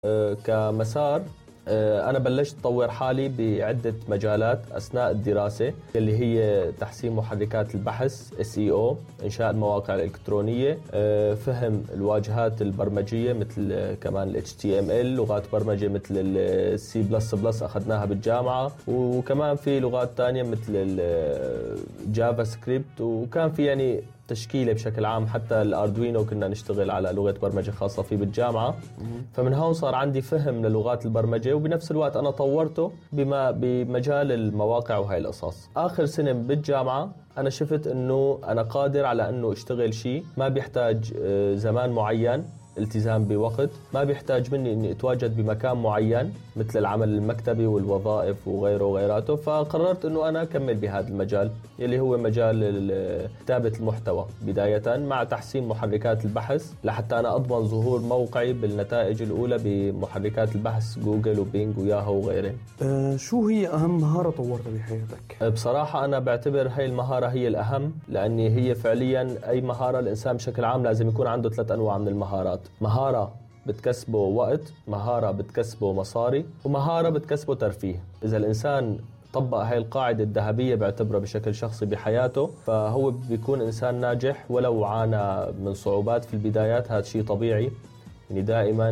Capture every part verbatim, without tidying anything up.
أه كمسار، أه أنا بلشت أطور حالي بعدة مجالات أثناء الدراسة اللي هي تحسين محركات البحث إس إي أو، إنشاء المواقع الإلكترونية، أه فهم الواجهات البرمجية مثل أه كمان ال إتش تي إم إل، لغات برمجة مثل ال سي بلس بلس أخذناها بالجامعة، وكمان في لغات تانية مثل الجافا سكريبت، وكان في يعني تشكيلة بشكل عام. حتى الأردوينو كنا نشتغل على لغة برمجة خاصة فيه بالجامعة. فمن هون صار عندي فهم للغات البرمجة، وبنفس الوقت أنا طورته بما بمجال المواقع وهاي القصص. آخر سنة بالجامعة أنا شفت أنه أنا قادر على أنه أشتغل شيء ما بيحتاج زمان معين، التزام بوقت، ما بيحتاج مني اني اتواجد بمكان معين مثل العمل المكتبي والوظائف وغيره وغيراته. فقررت انه انا اكمل بهذا المجال اللي هو مجال كتابة المحتوى بداية، مع تحسين محركات البحث لحتى انا اضمن ظهور موقعي بالنتائج الاولى بمحركات البحث جوجل وبينج وياهو وغيره. أه شو هي اهم مهارة طورتها بحياتك؟ بصراحة انا بعتبر هاي المهارة هي الاهم، لاني هي فعليا اي مهارة الانسان بشكل عام لازم يكون عنده ثلاث انواع من المهارات: مهارة بتكسبه وقت، مهارة بتكسبه مصاري، ومهارة بتكسبه ترفيه. إذا الإنسان طبق هاي القاعدة الذهبية بعتبره بشكل شخصي بحياته، فهو بيكون إنسان ناجح ولو عانى من صعوبات في البدايات. هذا شيء طبيعي، يعني دائما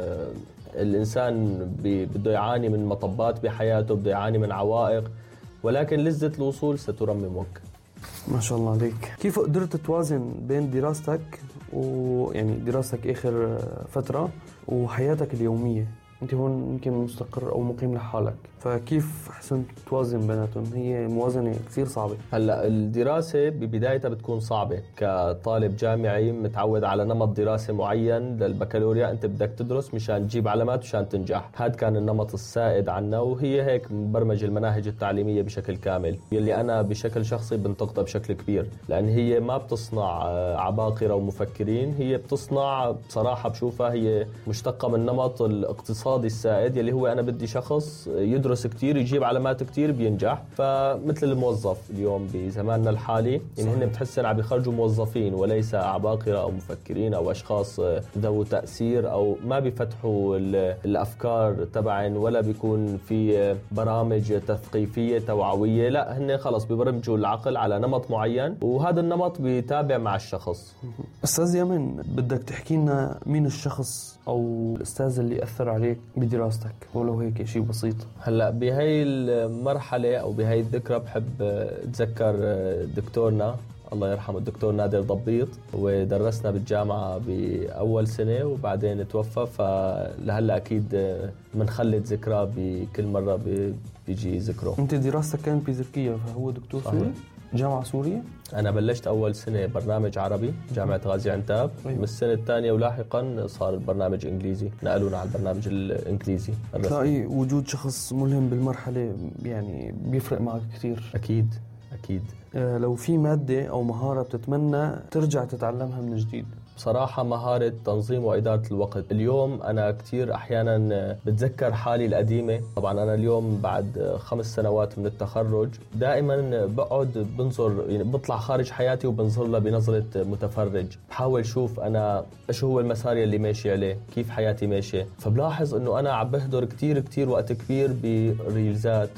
الإنسان بده يعاني من مطبات بحياته، بده يعاني من عوائق، ولكن لذة الوصول سترممك. ما شاء الله عليك. كيف قدرت توازن بين دراستك ويعني دراستك آخر فترة وحياتك اليومية؟ أنت هون يمكن مستقر أو مقيم لحالك، فكيف حسنت توازن بيناتهم؟ هي موازنة كثير صعبة. هلأ الدراسة ببدايتها بتكون صعبة. كطالب جامعي متعود على نمط دراسة معين للبكالوريا، أنت بدك تدرس مشان تجيب علامات وشان تنجح. هذا كان النمط السائد عنا، وهي هيك مبرمج المناهج التعليمية بشكل كامل، يلي أنا بشكل شخصي بنتقدها بشكل كبير، لأن هي ما بتصنع عباقرة ومفكرين، هي بتصنع بصراحة بشوفها هي مشتقة من نمط الاقتصاد السائد، يلي هو أنا بدي شخص يدرس كتير يجيب علامات كتير بينجح. فمثل الموظف اليوم بزماننا الحالي، يعني هن بتحسن عم يخرجوا موظفين وليس عباقرة أو مفكرين أو أشخاص ذو تأثير، أو ما بيفتحوا الأفكار تبعن، ولا بيكون في برامج تثقيفية توعوية. لا، هن خلص بيبرمجوا العقل على نمط معين، وهذا النمط بيتابع مع الشخص. أستاذ يمن، بدك تحكي لنا مين الشخص أو الأستاذ اللي أثر عليك بدراستك، ولو هيك شيء بسيط؟ هلأ بهاي المرحلة أو بهاي الذكرى بحب أتذكر دكتورنا الله يرحمه، الدكتور نادر ضبيط، ودرسنا بالجامعة بأول سنة وبعدين توفى. فلهلأ أكيد منخلد ذكرى بكل مرة بيجي ذكره. أنت دراستك كانت بتركيا، فهو دكتور سوري؟ جامعة سورية؟ أنا بلشت أول سنة برنامج عربي جامعة غازي عنتاب. من السنة الثانية ولاحقا صار البرنامج إنجليزي، نقلونا على البرنامج الإنجليزي. تلاقي وجود شخص ملهم بالمرحلة يعني بيفرق معك كثير. أكيد أكيد. أه لو في مادة أو مهارة بتتمنى ترجع تتعلمها من جديد؟ بصراحة مهارة تنظيم وإدارة الوقت. اليوم أنا كتير أحيانا بتذكر حالي القديمة. طبعا أنا اليوم بعد خمس سنوات من التخرج دائما بقعد بنظر، يعني بطلع خارج حياتي وبنظر لها بنظرة متفرج، بحاول شوف أنا إيش هو المسار اللي ماشي عليه، كيف حياتي ماشية. فبلاحظ أنه أنا عم بهدر كتير كتير وقت كبير بريلزات،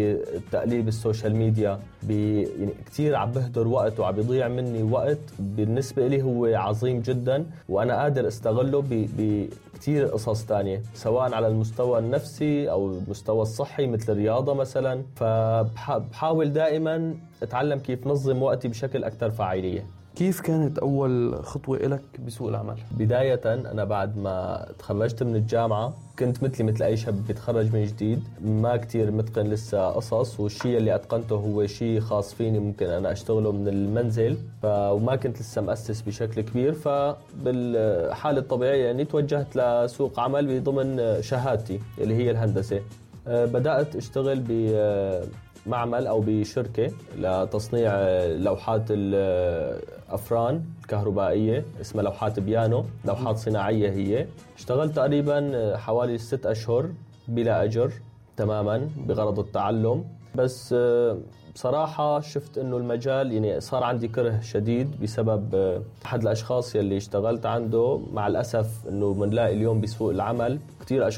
بتقليب السوشيال ميديا، يعني كتير عم بهدر وقت وعم بيضيع مني وقت بالنسبة لي هو عظيم جدا، وأنا قادر استغله بكتير قصص تانية، سواء على المستوى النفسي أو المستوى الصحي مثل الرياضة مثلا. فبحاول دائما أتعلم كيف نظم وقتي بشكل أكثر فاعلية. كيف كانت أول خطوة لك بسوق العمل؟ بداية أنا بعد ما تخرجت من الجامعة كنت مثلي مثل أي شاب بيتخرج من جديد، ما كتير متقن لسه قصص، والشيء اللي أتقنته هو شيء خاص فيني ممكن أنا أشتغله من المنزل. ف... وما كنت لسه مؤسس بشكل كبير. فبالحالة الطبيعية يعني توجهت لسوق عمل بضمن شهادتي اللي هي الهندسة. بدأت أشتغل ب معمل أو بشركة لتصنيع لوحات الأفران الكهربائية اسمها لوحات بيانو، لوحات صناعية هي. اشتغلت تقريبا حوالي ست أشهر بلا أجر تماما بغرض التعلم. بس بصراحة شفت إنه المجال يعني صار عندي كره شديد بسبب أحد الأشخاص يلي اشتغلت عنده. مع الأسف إنه بنلاقي اليوم بسوق العمل كتير